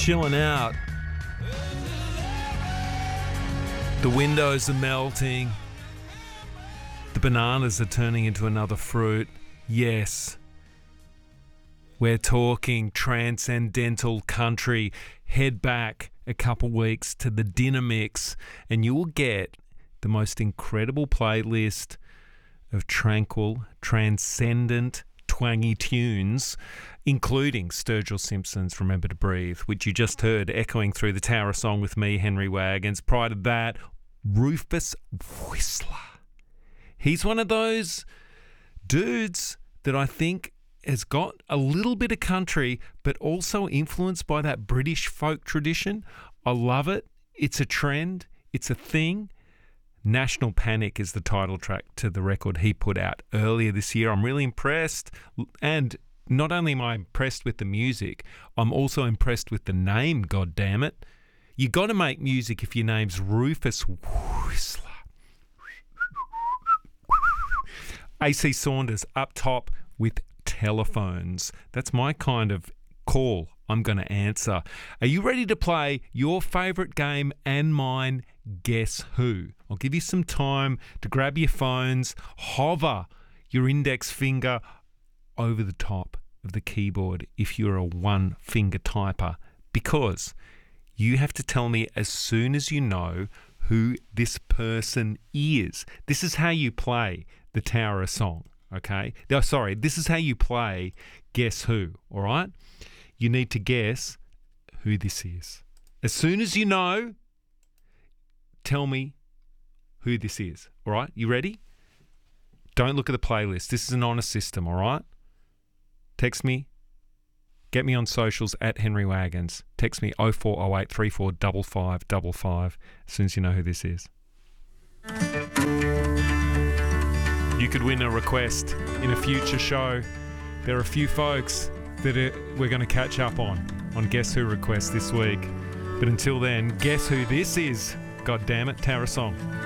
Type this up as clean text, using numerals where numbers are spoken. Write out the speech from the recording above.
chilling out. The windows are melting. The bananas are turning into another fruit. Yes. We're talking transcendental country. Head back a couple weeks to the dinner mix and you will get the most incredible playlist of tranquil, transcendent, twangy tunes, including Sturgill Simpson's Remember to Breathe, which you just heard echoing through the Tower Song with me, Henry Wagons. Prior to that, Rufus Whistler. He's one of those dudes that I think has got a little bit of country, but also influenced by that British folk tradition. I love it. It's a trend. It's a thing. National Panic is the title track to the record he put out earlier this year. I'm really impressed. And not only am I impressed with the music, I'm also impressed with the name, goddammit. You got to make music if your name's Rufus Whistler. AC Saunders up top with Telephones. That's my kind of call I'm going to answer. Are you ready to play your favourite game and mine, Guess Who? I'll give you some time to grab your phones, hover your index finger over the top of the keyboard if you're a one-finger typer, because you have to tell me as soon as you know who this person is. This is how you play the Tower Song, okay? No, sorry, this is how you play Guess Who, all right? You need to guess who this is. As soon as you know, tell me who this is, all right? You ready? Don't look at the playlist. This is an honest system, all right? Text me. Get me on socials at Henry Wagons. Text me 0408 34 5555 as soon as you know who this is. You could win a request in a future show. There are a few folks that we're going to catch up on Guess Who requests this week. But until then, guess who this is? God damn it, Tower Song.